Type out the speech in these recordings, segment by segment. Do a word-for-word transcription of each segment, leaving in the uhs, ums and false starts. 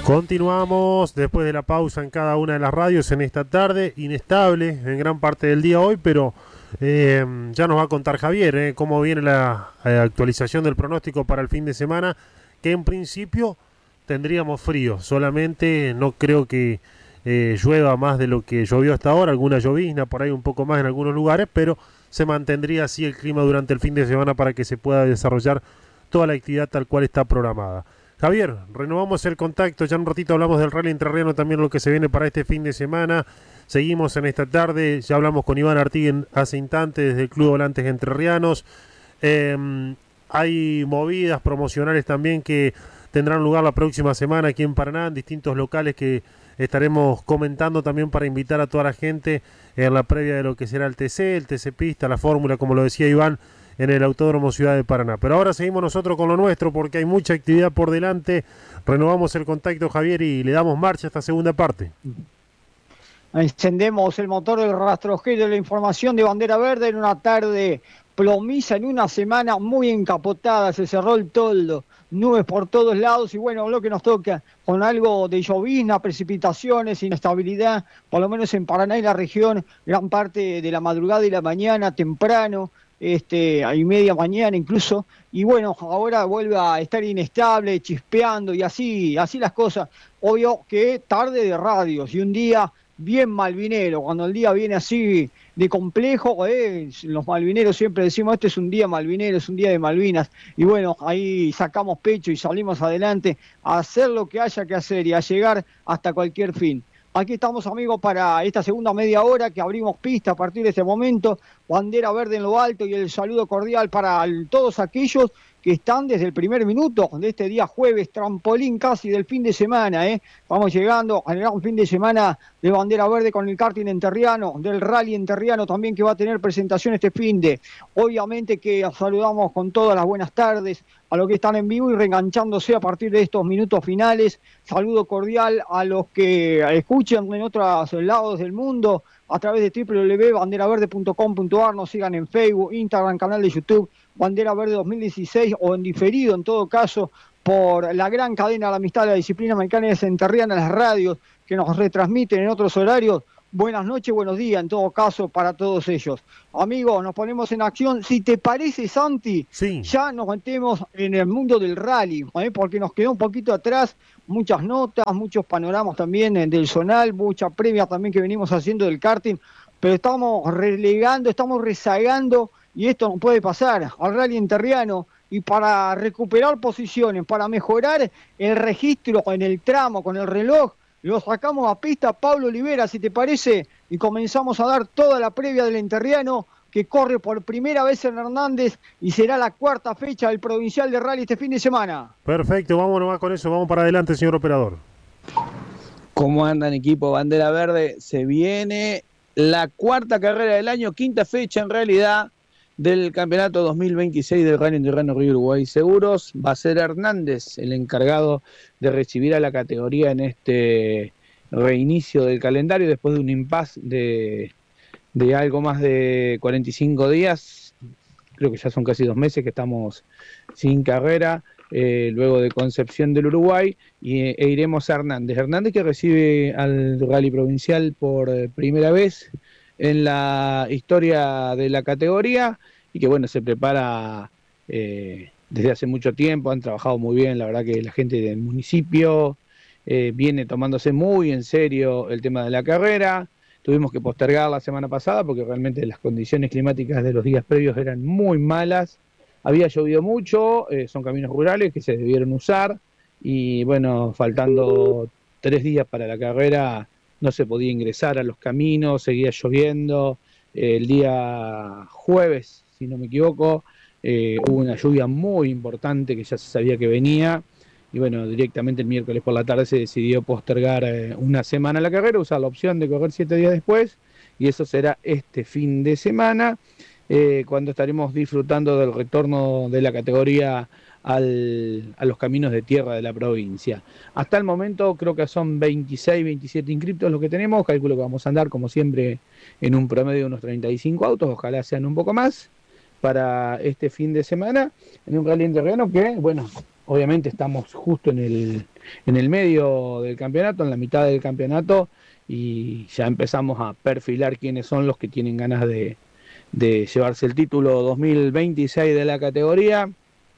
Continuamos después de la pausa en cada una de las radios en esta tarde, inestable en gran parte del día hoy, pero eh, ya nos va a contar Javier eh, cómo viene la eh, actualización del pronóstico para el fin de semana, que en principio tendríamos frío, solamente no creo que eh, llueva más de lo que llovió hasta ahora, alguna llovizna, por ahí un poco más en algunos lugares, pero se mantendría así el clima durante el fin de semana para que se pueda desarrollar toda la actividad tal cual está programada. Javier, renovamos el contacto, ya en un ratito hablamos del Rally Entrerriano, también lo que se viene para este fin de semana. Seguimos en esta tarde, ya hablamos con Iván Artiguen hace instantes desde el Club Volantes Entrerrianos. Eh, hay movidas promocionales también que tendrán lugar la próxima semana aquí en Paraná, en distintos locales que estaremos comentando también para invitar a toda la gente en la previa de lo que será el T C, el T C Pista, la Fórmula, como lo decía Iván, en el Autódromo Ciudad de Paraná. Pero ahora seguimos nosotros con lo nuestro porque hay mucha actividad por delante. Renovamos el contacto, Javier, y le damos marcha a esta segunda parte. Encendemos el motor del rastrojero de la información de Bandera Verde en una tarde plomiza, en una semana muy encapotada. Se cerró el toldo, nubes por todos lados y bueno, lo que nos toca con algo de llovizna, precipitaciones, inestabilidad, por lo menos en Paraná y la región, gran parte de la madrugada y la mañana, temprano, este, a y media mañana incluso, y bueno, ahora vuelve a estar inestable, chispeando y así, así las cosas. Obvio que tarde de radios y un día bien malvinero, cuando el día viene así de complejo, eh, los malvineros siempre decimos, este es un día malvinero, es un día de Malvinas, y bueno, ahí sacamos pecho y salimos adelante a hacer lo que haya que hacer y a llegar hasta cualquier fin. Aquí estamos, amigos, para esta segunda media hora que abrimos pista a partir de este momento. Bandera verde en lo alto y el saludo cordial para todos aquellos que están desde el primer minuto de este día jueves, trampolín casi del fin de semana, ¿eh? Vamos llegando al gran fin de semana de Bandera Verde con el karting enterriano, del rally enterriano también que va a tener presentación este fin de. Obviamente que saludamos con todas las buenas tardes a los que están en vivo y reenganchándose a partir de estos minutos finales. Saludo cordial a los que escuchan en otros lados del mundo a través de doble u doble u doble u punto bandera verde punto com punto a r, nos sigan en Facebook, Instagram, canal de YouTube, Bandera Verde dos mil dieciséis o en diferido en todo caso por la gran cadena de la amistad de la disciplina mecánica enterriana, las radios que nos retransmiten en otros horarios. Buenas noches, buenos días en todo caso para todos ellos. Amigos, nos ponemos en acción. Si te parece, Santi, sí, ya nos metemos en el mundo del rally, ¿eh? Porque nos quedó un poquito atrás muchas notas, muchos panoramas también del zonal, mucha previa también que venimos haciendo del karting, pero estamos relegando, estamos rezagando y esto no puede pasar al rally enterriano. Y para recuperar posiciones, para mejorar el registro en el tramo, con el reloj, lo sacamos a pista Pablo Olivera, si te parece, y comenzamos a dar toda la previa del enterriano que corre por primera vez en Hernández y será la cuarta fecha del Provincial de Rally este fin de semana. Perfecto, vámonos con eso, vamos para adelante, señor operador. ¿Cómo andan, equipo Bandera Verde? Se viene la cuarta carrera del año, quinta fecha en realidad, del campeonato dos mil veintiséis del Rally Enterrano Río Uruguay Seguros. Va a ser Hernández el encargado de recibir a la categoría en este reinicio del calendario después de un impasse de, de algo más de cuarenta y cinco días. Creo que ya son casi dos meses que estamos sin carrera, eh, luego de Concepción del Uruguay, y, e iremos a Hernández. Hernández que recibe al Rally Provincial por eh, primera vez en la historia de la categoría y que bueno, se prepara eh, desde hace mucho tiempo, han trabajado muy bien, la verdad que la gente del municipio eh, viene tomándose muy en serio el tema de la carrera. Tuvimos que postergar la semana pasada porque realmente las condiciones climáticas de los días previos eran muy malas, había llovido mucho, eh, son caminos rurales que se debieron usar y bueno, faltando tres días para la carrera no se podía ingresar a los caminos, seguía lloviendo. Eh, el día jueves, si no me equivoco, eh, hubo una lluvia muy importante que ya se sabía que venía. Y bueno, directamente el miércoles por la tarde se decidió postergar eh, una semana la carrera, usar la opción de correr siete días después. Y eso será este fin de semana, eh, cuando estaremos disfrutando del retorno de la categoría Al, a los caminos de tierra de la provincia. Hasta el momento creo que son veintiséis, veintisiete inscriptos los que tenemos, calculo que vamos a andar como siempre en un promedio de unos treinta y cinco autos, ojalá sean un poco más para este fin de semana, en un rally enterriano que, bueno, obviamente estamos justo en el, en el medio del campeonato, en la mitad del campeonato, y ya empezamos a perfilar quiénes son los que tienen ganas de, de llevarse el título dos mil veintiséis de la categoría.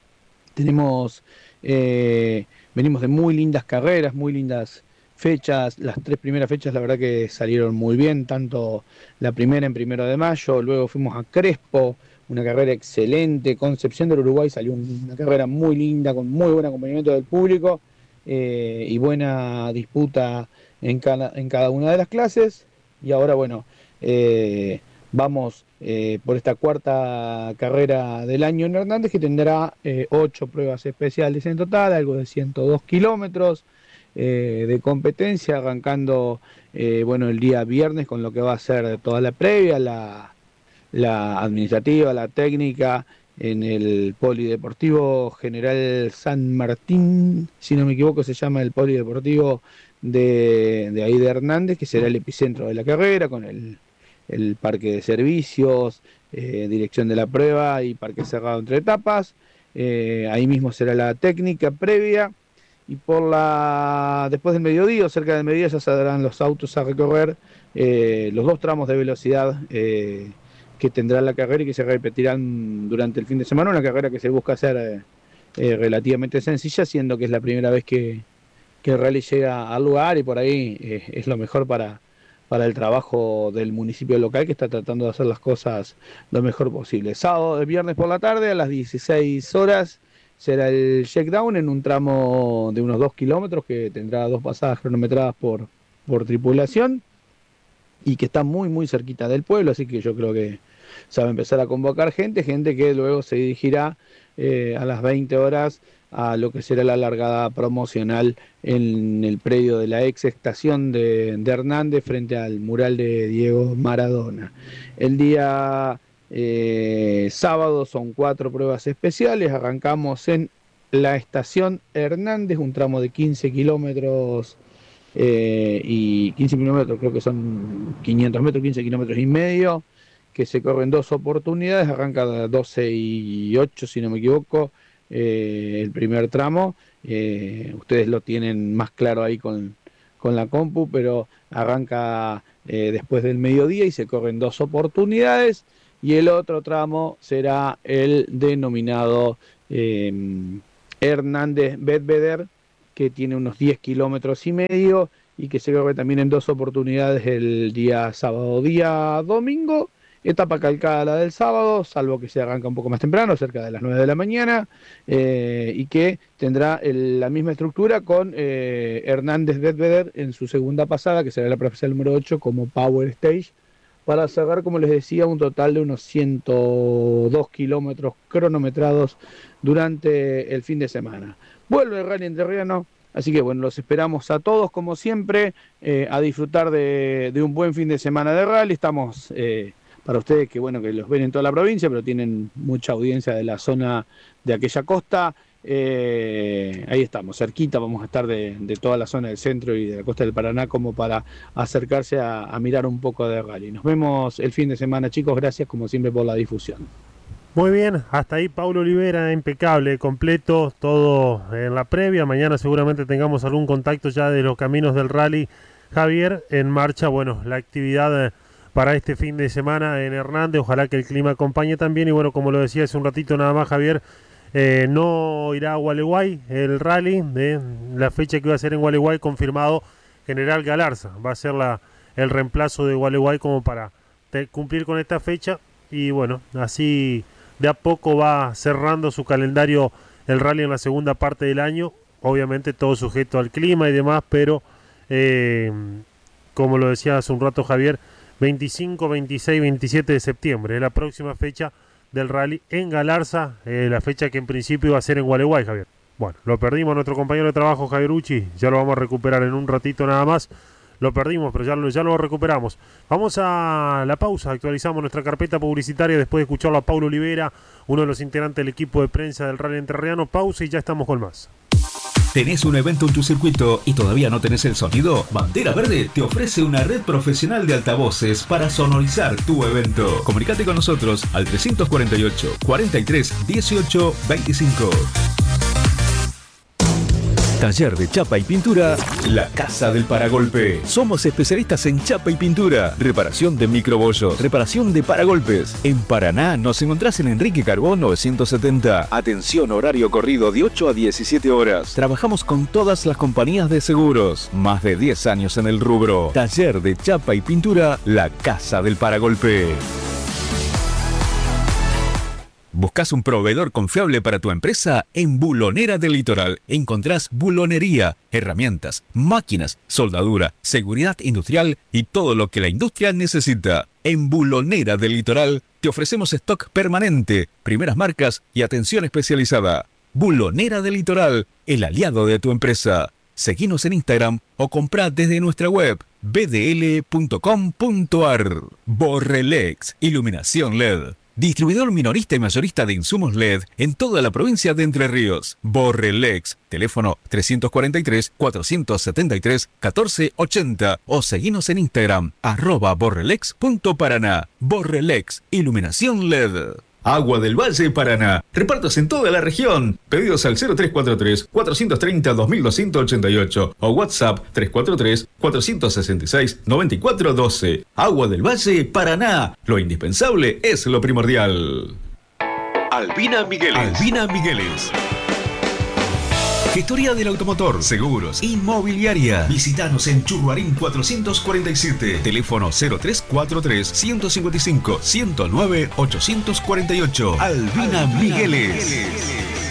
Tenemos, eh, venimos de muy lindas carreras, muy lindas fechas. Las tres primeras fechas la verdad que salieron muy bien, tanto la primera en primero de mayo, luego fuimos a Crespo, una carrera excelente. Concepción del Uruguay salió una carrera muy linda, con muy buen acompañamiento del público eh, y buena disputa en cada, en cada una de las clases. Y ahora, bueno, eh, vamos eh, por esta cuarta carrera del año en Hernández, que tendrá eh, ocho pruebas especiales en total, algo de ciento dos kilómetros eh, de competencia, arrancando eh, bueno, el día viernes con lo que va a ser toda la previa, la, la administrativa, la técnica, en el Polideportivo General San Martín, si no me equivoco se llama el Polideportivo de, de ahí de Hernández, que será el epicentro de la carrera, con el, el parque de servicios, eh, dirección de la prueba y parque cerrado entre etapas. Eh, ahí mismo será la técnica previa, y por la después del mediodía, o cerca del mediodía, ya saldrán los autos a recorrer eh, los dos tramos de velocidad eh, que tendrá la carrera y que se repetirán durante el fin de semana. Una carrera que se busca hacer eh, eh, relativamente sencilla, siendo que es la primera vez que, que el rally llega al lugar, y por ahí eh, es lo mejor para, para el trabajo del municipio local, que está tratando de hacer las cosas lo mejor posible. Sábado, el viernes por la tarde, a las dieciséis horas, será el checkdown en un tramo de unos dos kilómetros que tendrá dos pasadas cronometradas por, por tripulación, y que está muy muy cerquita del pueblo, así que yo creo que se va a empezar a convocar gente, gente que luego se dirigirá eh, a las veinte horas a lo que será la largada promocional en el predio de la ex estación de, de Hernández, frente al mural de Diego Maradona. El día eh, sábado son cuatro pruebas especiales. Arrancamos en la estación Hernández, un tramo de quince kilómetros Eh, y quince kilómetros, creo que son quinientos metros, quince kilómetros y medio, que se corren dos oportunidades. Arranca a doce y ocho, si no me equivoco, eh, el primer tramo. Eh, ustedes lo tienen más claro ahí con, con la compu, pero arranca eh, después del mediodía y se corren dos oportunidades. Y el otro tramo será el denominado eh, Hernández-Bedveder, que tiene unos diez kilómetros y medio y que se corre también en dos oportunidades el día sábado. Día domingo, etapa calcada a la del sábado, salvo que se arranca un poco más temprano, cerca de las nueve de la mañana, eh, y que tendrá el, la misma estructura con eh, Hernández-Bedveder en su segunda pasada, que será la prueba número ocho, como Power Stage, para cerrar, como les decía, un total de unos ciento dos kilómetros cronometrados durante el fin de semana. Vuelve el Rally Entrerriano, así que bueno, los esperamos a todos como siempre, eh, a disfrutar de, de un buen fin de semana de rally. Estamos eh, para ustedes que bueno, que los ven en toda la provincia, pero tienen mucha audiencia de la zona de aquella costa. Eh, ahí estamos, cerquita, vamos a estar de, de toda la zona del centro y de la costa del Paraná, como para acercarse a, a mirar un poco de rally. Nos vemos el fin de semana, chicos, gracias como siempre por la difusión. Muy bien, hasta ahí Paulo Olivera, impecable, completo, todo en la previa. Mañana seguramente tengamos algún contacto ya de los caminos del rally. Javier, en marcha, bueno, la actividad para este fin de semana en Hernández, ojalá que el clima acompañe también. Y bueno, como lo decía hace un ratito nada más, Javier, eh, no irá a Gualeguay el rally, eh, la fecha que va a ser en Gualeguay, confirmado General Galarza, va a ser la, el reemplazo de Gualeguay como para te, cumplir con esta fecha. Y bueno, así de a poco va cerrando su calendario el rally en la segunda parte del año, obviamente todo sujeto al clima y demás, pero eh, como lo decía hace un rato Javier, veinticinco, veintiséis, veintisiete de septiembre es la próxima fecha del rally en Galarza, eh, la fecha que en principio iba a ser en Gualeguay, Javier. Bueno, lo perdimos, nuestro compañero de trabajo Javier Uchi, ya lo vamos a recuperar en un ratito nada más. Lo perdimos, pero ya lo, ya lo recuperamos. Vamos a la pausa, actualizamos nuestra carpeta publicitaria después de escucharlo a Paulo Olivera, uno de los integrantes del equipo de prensa del Rally Entrerriano. Pausa y ya estamos con más. ¿Tenés un evento en tu circuito y todavía no tenés el sonido? Bandera Verde te ofrece una red profesional de altavoces para sonorizar tu evento. Comunicate con nosotros al trescientos cuarenta y ocho, cuarenta y tres, dieciocho, veinticinco. Taller de chapa y pintura, La Casa del Paragolpe. Somos especialistas en chapa y pintura, reparación de microbollos, reparación de paragolpes. En Paraná nos encontrás en Enrique Carbón novecientos setenta. Atención, horario corrido de ocho a diecisiete horas. Trabajamos con todas las compañías de seguros. Más de diez años en el rubro. Taller de chapa y pintura, La Casa del Paragolpe. ¿Buscas un proveedor confiable para tu empresa? En Bulonera del Litoral encontrás bulonería, herramientas, máquinas, soldadura, seguridad industrial y todo lo que la industria necesita. En Bulonera del Litoral te ofrecemos stock permanente, primeras marcas y atención especializada. Bulonera del Litoral, el aliado de tu empresa. Seguinos en Instagram o comprá desde nuestra web b d l punto com punto a r. Borrelex, iluminación L E D. Distribuidor minorista y mayorista de insumos L E D en toda la provincia de Entre Ríos. Borrelex, teléfono trescientos cuarenta y tres, cuatrocientos setenta y tres, catorce ochenta o seguinos en Instagram, arroba borrelex punto paraná. Borrelex, iluminación L E D. Agua del Valle Paraná. Repartos en toda la región. Pedidos al cero tres cuatro tres, cuatro tres cero, dos dos ocho ocho o WhatsApp tres cuatro tres, cuatro seis seis, nueve cuatro uno dos. Agua del Valle Paraná. Lo indispensable es lo primordial. Albina Migueles. Albina Migueles. Gestoría del automotor, seguros, inmobiliaria. Visítanos en Churruarín cuatrocientos cuarenta y siete. Teléfono cero tres cuatro tres, ciento cincuenta y cinco, ciento nueve, ochocientos cuarenta y ocho. Albina, Albina Migueles. Migueles.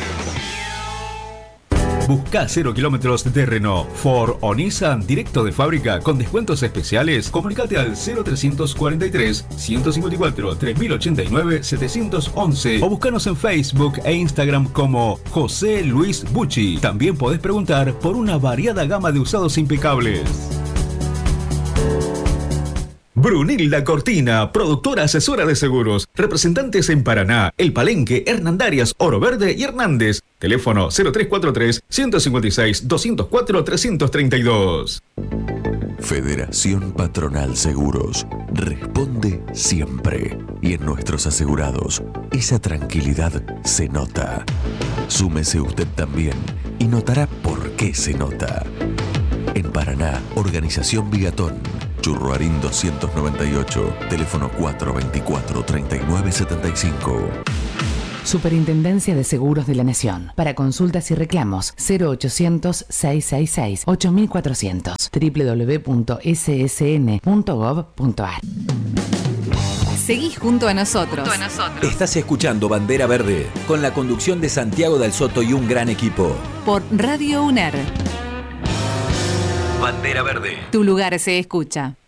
Busca cero kilómetros de Renault, Ford o Nissan directo de fábrica con descuentos especiales. Comunicate al cero trescientos cuarenta y tres, ciento cincuenta y cuatro, tres mil ochenta y nueve, setecientos once o búscanos en Facebook e Instagram como José Luis Bucci. También podés preguntar por una variada gama de usados impecables. Brunilda Cortina, productora asesora de seguros. Representantes en Paraná, El Palenque, Hernandarias, Oro Verde y Hernández. Teléfono cero tres cuatro tres, ciento cincuenta y seis, doscientos cuatro, trescientos treinta y dos. Federación Patronal Seguros. Responde siempre. Y en nuestros asegurados, esa tranquilidad se nota. Súmese usted también y notará por qué se nota. En Paraná, Organización Bigatón. Churruarín doscientos noventa y ocho, teléfono cuatro veinticuatro, treinta y nueve setenta y cinco. Superintendencia de Seguros de la Nación. Para consultas y reclamos, cero ochocientos, seiscientos sesenta y seis, ocho mil cuatrocientos, doble u doble u doble u punto s s n punto gov punto a r. Seguí junto a nosotros. Junto a nosotros. Estás escuchando Bandera Verde, con la conducción de Santiago del Soto y un gran equipo. Por Radio UNER. Bandera Verde. Tu lugar se escucha.